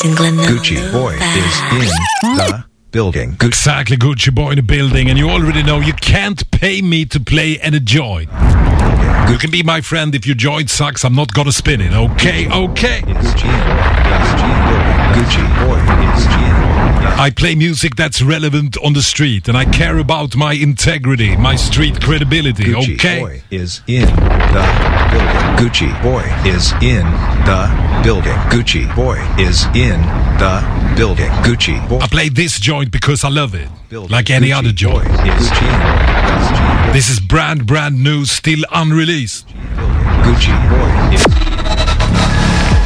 in Glenelg. Gucci Boy is in the building. Exactly, Gucci Boy in the building. And you already know you can't pay me to play any joint. You can be my friend if your joint sucks. I'm not gonna spin it. Okay, okay. Gucci Boy is in. I play music that's relevant on the street, and I care about my integrity, my street credibility, Gucci okay? Boy is in the building. Gucci Boy is in the building. Gucci Boy is in the building. Gucci Boy. I play this joint because I love it, like any Gucci other joint. Boy is in. This is brand new, still unreleased. Gucci Boy is